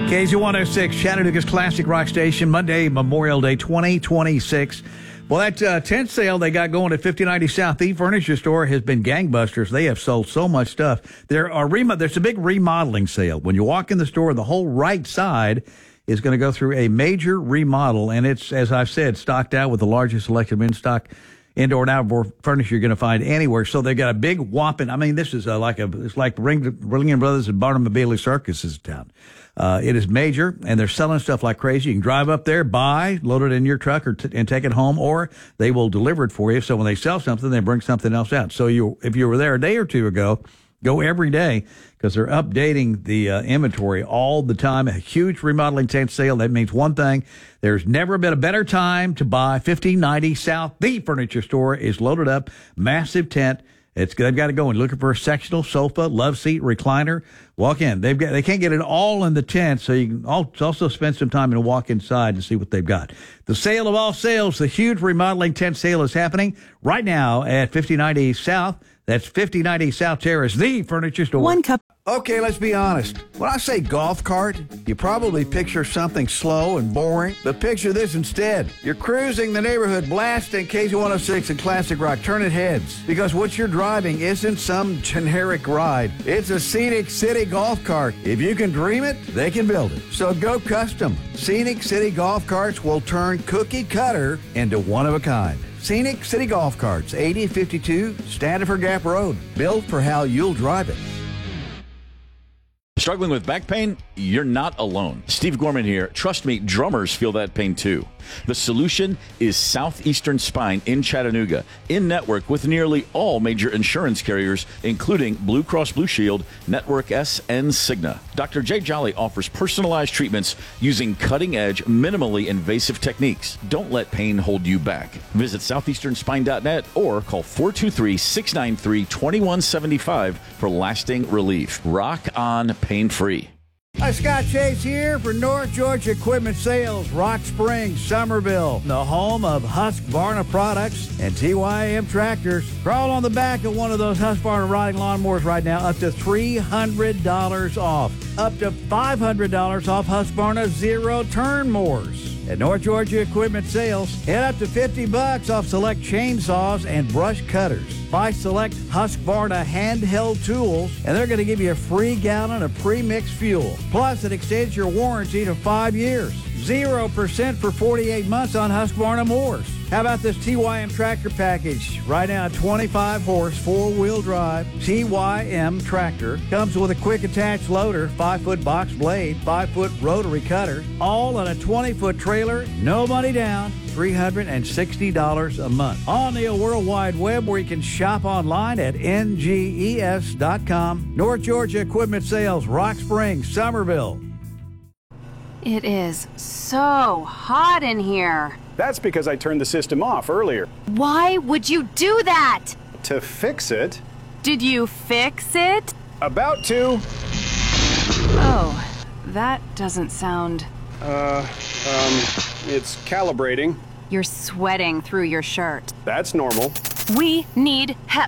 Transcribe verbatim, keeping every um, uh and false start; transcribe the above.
K Z one oh six, Chattanooga's Classic Rock Station, Monday, Memorial Day twenty twenty-six. Well, that uh, tent sale they got going at fifty ninety South, the furniture store, has been gangbusters. They have sold so much stuff. There are remo- There's a big remodeling sale. When you walk in the store, the whole right side is going to go through a major remodel, and it's, as I've said, stocked out with the largest selection of in-stock indoor and outdoor furniture you're going to find anywhere. So they've got a big whopping, I mean, this is uh, like a, it's like Ring, Ringling Brothers and Barnum and Bailey Circus in town. Uh, it is major, and they're selling stuff like crazy. You can drive up there, buy, load it in your truck, or t- and take it home, or they will deliver it for you. So when they sell something, they bring something else out. So you, if you were there a day or two ago, go every day, because they're updating the uh, inventory all the time. A huge remodeling tent sale. That means one thing. There's never been a better time to buy fifty ninety South. The furniture store is loaded up. Massive tent. It's they've got to go and looking for a sectional, sofa, love seat, recliner. Walk in. They've got they can't get it all in the tent, so you can also spend some time and walk inside and see what they've got. The sale of all sales, the huge remodeling tent sale is happening right now at fifty ninety South. That's fifty ninety South Terrace, the furniture store. One cup. Okay, let's be honest. When I say golf cart, you probably picture something slow and boring, but picture this instead. You're cruising the neighborhood, blasting K Z one oh six and Classic Rock, turning heads, because what you're driving isn't some generic ride. It's a Scenic City golf cart. If you can dream it, they can build it. So go custom. Scenic City golf carts will turn cookie cutter into one of a kind. Scenic City golf carts, eighty fifty-two Standiford Gap Road, built for how you'll drive it. Struggling with back pain? You're not alone. Steve Gorman here. Trust me, drummers feel that pain too. The solution is Southeastern Spine in Chattanooga, in network with nearly all major insurance carriers, including Blue Cross Blue Shield, Network S, and Cigna. Doctor Jay Jolly offers personalized treatments using cutting-edge, minimally invasive techniques. Don't let pain hold you back. Visit southeastern spine dot net or call four two three, six nine three, two one seven five for lasting relief. Rock on pain-free. Hi, Scott Chase here for North Georgia Equipment Sales, Rock Springs, Somerville, the home of Husqvarna products and T Y M tractors. Crawl on the back of one of those Husqvarna riding lawnmowers right now, up to three hundred dollars off. Up to five hundred dollars off Husqvarna zero-turn mowers. At North Georgia Equipment Sales, head up to fifty bucks off select chainsaws and brush cutters. Buy select Husqvarna handheld tools, and they're going to give you a free gallon of pre-mixed fuel. Plus, it extends your warranty to five years. zero percent for forty-eight months on Husqvarna mowers. How about this T Y M tractor package? Right now, a twenty-five horse, four-wheel drive T Y M tractor. Comes with a quick attached loader, five-foot box blade, five-foot rotary cutter, all on a twenty-foot trailer, no money down, three hundred sixty dollars a month. On the World Wide Web, where you can shop online at N G E S dot com. North Georgia Equipment Sales, Rock Springs, Somerville. It is so hot in here. That's because I turned the system off earlier. Why would you do that? To fix it. Did you fix it? About to. Oh, that doesn't sound... Uh, um, it's calibrating. You're sweating through your shirt. That's normal. We need help.